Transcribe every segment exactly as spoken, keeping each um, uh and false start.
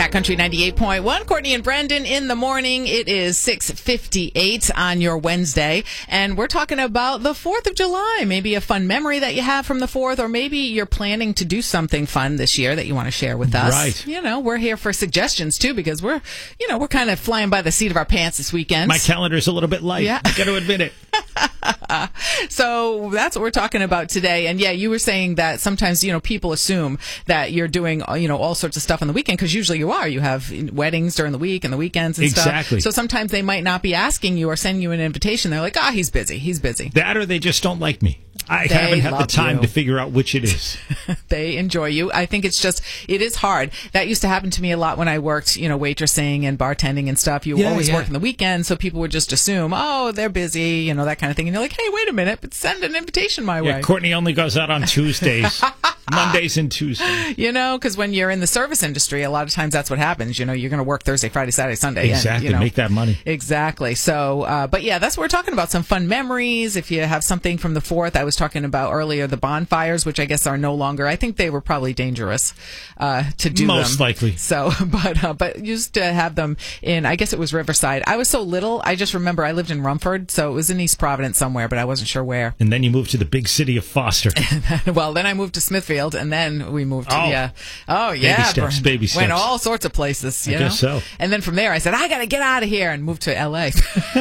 Cat Country ninety-eight point one. Courtney and Brendan in the morning. It is six fifty-eight on your Wednesday, and we're talking about the fourth of July. Maybe a fun memory that you have from the fourth, or maybe you're planning to do something fun this year that you want to share with us. Right. You know, we're here for suggestions, too, because we're, you know, we're kind of flying by the seat of our pants this weekend. My calendar's a little bit light. Yeah. I got to admit it. So that's what we're talking about today. And yeah, you were saying that sometimes, you know, people assume that you're doing, you know, all sorts of stuff on the weekend, because usually you are. You have weddings during the week and the weekends and stuff. Exactly. So sometimes they might not be asking you or sending you an invitation. They're like, ah, oh, he's busy. He's busy. That or they just don't like me. I They haven't had the love time you. to figure out which it is. They enjoy you. I think it's just, it is hard. That used to happen to me a lot when I worked, you know, waitressing and bartending and stuff. You Yeah, always yeah. work in the weekend, so people would just assume, oh, they're busy, you know, that kind of thing. And you're like, hey, wait a minute, but send an invitation my Yeah, way. Courtney only goes out on Tuesdays. Mondays and Tuesdays. You know, because when you're in the service industry, a lot of times that's what happens. You know, you're going to work Thursday, Friday, Saturday, Sunday. Exactly. And, you know, Make that money. Exactly. So, uh, but yeah, that's what we're talking about. Some fun memories. If you have something from the fourth, I was talking about earlier, the bonfires, which I guess are no longer. I think they were probably dangerous uh, to do Most them. likely. So, but uh, but used to have them in. I guess it was Riverside. I was so little. I just remember I lived in Rumford, so it was in East Providence somewhere, but I wasn't sure where. And then you move to the big city of Foster. Well, then I moved to Smithfield, and then we moved to Oh. yeah. Oh yeah, Baby steps, Br- baby Went steps. all sorts of places. You I know? guess so. And then from there, I said I got to get out of here and moved to L A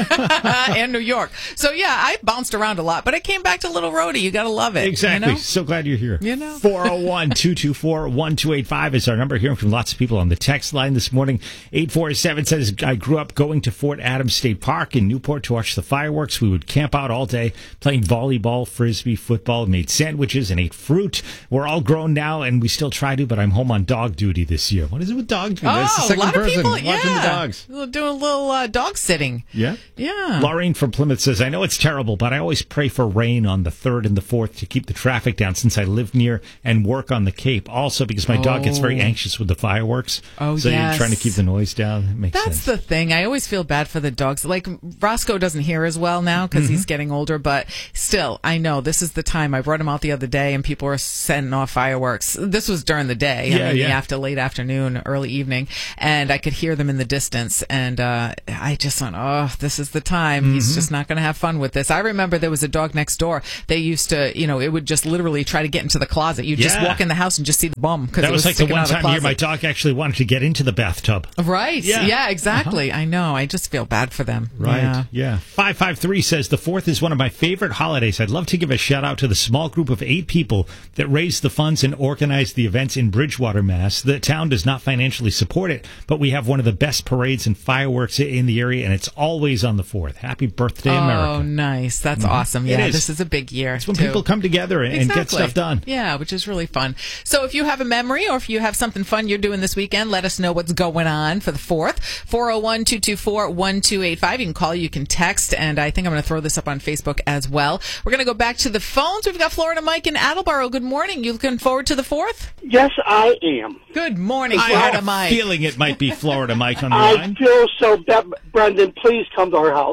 and New York. So yeah, I bounced around a lot, but I came back to Little Rhodey. You got to love it. Exactly. You know? So glad you're here. You know. four oh one, two two four, one two eight five is our number. Hearing from lots of people on the text line this morning. eight four seven says, I grew up going to Fort Adams State Park in Newport to watch the fireworks. We would camp out all day playing volleyball, frisbee, football, made sandwiches, and ate fruit. We're all grown now, and we still try to, but I'm home on dog duty this year. What is it with dog duty? That's the Oh, a second lot of person people, watching yeah, the dogs. doing a little uh, dog sitting. Yeah? Yeah. Laureen from Plymouth says, I know it's terrible, but I always pray for rain on the third and the fourth to keep the traffic down since I live near and work on the Cape. Also, because my dog gets very Oh. anxious with the fireworks. Oh, so yes. you're trying to keep the noise down. It makes That's sense. the thing. I always feel bad for the dogs. Like, Roscoe doesn't hear as well now because Mm-hmm. he's getting older, but still, I know this is the time. I brought him out the other day and people were setting off fireworks. This was during the day. Yeah, I mean, yeah. after late afternoon, early evening, and I could hear them in the distance. And uh, I just went, oh, this is the time. Mm-hmm. He's just not going to have fun with this. I remember there was a dog next door. They used to, you know, it would just literally try to get into the closet. You'd just Yeah. walk in the house and just see the bum because That it was was like the sticking one out of the time here my closet. dog actually wanted to get into the bathtub. Right. Yeah. Yeah, exactly. I know. I just feel bad for them. Right. Yeah. Yeah. five five three says, the fourth is one of my favorite holidays. I'd love to give a shout out to the small group of eight people that raised the funds and organized the events in Bridgewater, Mass. The town does not financially support it, but we have one of the best parades and fireworks in the area, and it's always on the fourth. Happy birthday, Oh, America. nice. That's Mhm. awesome. It Yeah, is. this is a big year. It's when too. people come together and, and get Exactly. stuff done. Yeah, which is really fun. So if you have a memory or if you have something fun you're doing this weekend, let us know what's going on for the fourth. four oh one, two two four, one two eight five. You can call, you can text, and I think I'm going to throw this up on Facebook as well. We're going to go back to the phones. We've got Florida Mike in Attleboro. Good morning. You looking forward to the fourth? Yes, I am. Good morning, I Florida have a Mike. feeling it might be Florida Mike on the I line. feel so bad. Brendan, please come to our house.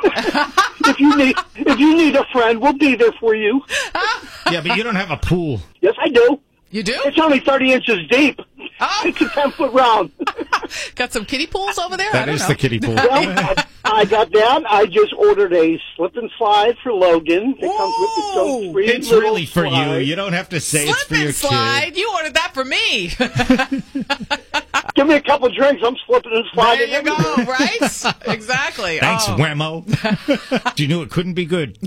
if you need if you need a friend, we'll be there for you. Yeah, but you don't have a pool. Yes, I do. You do? It's only thirty inches deep. Oh. It's a ten foot round. Got some kiddie pools over there? I That don't is know. the kiddie pool. Well, I, I got that. I just ordered a slip and slide for Logan. It comes with its Ooh. own free It's little really for slide. you. You don't have to say it's Slip for and your slide. kid. You ordered that for me. Give me a couple drinks. I'm slipping and There sliding. you go, everywhere. right? Exactly. Thanks, Oh. Whammo. You knew it couldn't be good.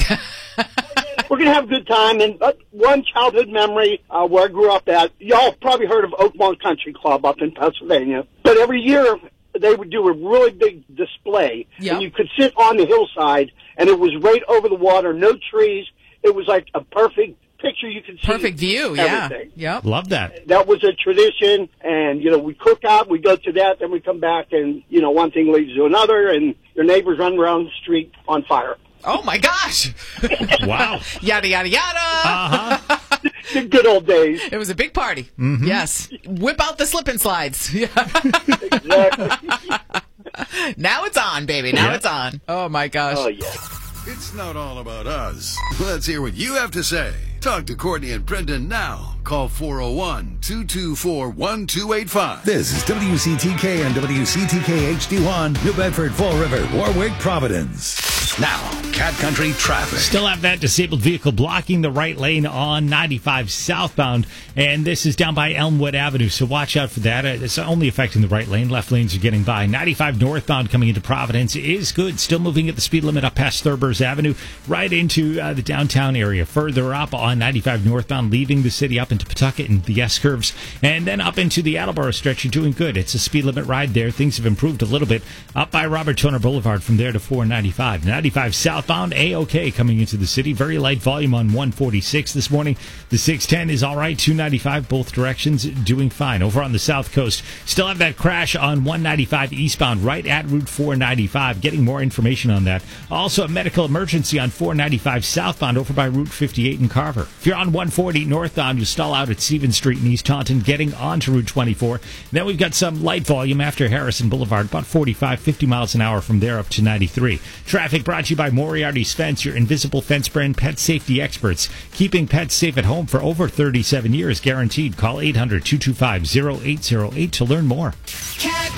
We're going to have a good time. And uh, one childhood memory uh, where I grew up at, y'all probably heard of Oakmont Country Club up in Pennsylvania. But every year they would do a really big display. Yep. And you could sit on the hillside, and it was right over the water, no trees. It was like a perfect picture. You could see Perfect view, yeah. everything. Yep. Love that. That was a tradition, and, you know, we cook out, we go to that, then we come back, and, you know, one thing leads to another, and your neighbors run around the street on fire. Oh, my gosh. Wow. Yada, yada, yada. Uh-huh. The good old days. It was a big party. Mm-hmm. Yes. Whip out the slip and slides. Yeah. Exactly. Now it's on, baby. Now Yeah. it's on. Oh, my gosh. Oh, yeah. It's not all about us. Let's hear what you have to say. Talk to Courtney and Brendan now. Call four oh one, two two four, one two eight five. This is W C T K and W C T K H D one, New Bedford, Fall River, Warwick, Providence. Now, Cat Country traffic. Still have that disabled vehicle blocking the right lane on ninety-five southbound, and this is down by Elmwood Avenue, so watch out for that. It's only affecting the right lane. Left lanes are getting by. ninety-five northbound coming into Providence is good. Still moving at the speed limit up past Thurber's Avenue, right into uh, the downtown area. Further up on ninety-five northbound, leaving the city up into Pawtucket and the S-curves, and then up into the Attleboro stretch. You're doing good. It's a speed limit ride there. Things have improved a little bit. Up by Robert Toner Boulevard from there to four ninety-five. ninety-five southbound, A-OK coming into the city. Very light volume on one forty-six this morning. The six ten is all right. two ninety-five, both directions doing fine. Over on the south coast, still have that crash on one ninety-five eastbound right at Route four ninety-five. Getting more information on that. Also a medical emergency on four ninety-five southbound over by Route fifty-eight in Carver. If you're on one forty northbound, you stall out at Stevens Street in East Taunton, getting onto Route twenty-four. Then we've got some light volume after Harrison Boulevard, about forty-five, fifty miles an hour from there up to ninety-three. Traffic brought to you by Moriarty's Fence, your invisible fence brand pet safety experts. Keeping pets safe at home for over thirty-seven years, guaranteed. Call eight hundred, two two five, oh eight oh eight to learn more. Cat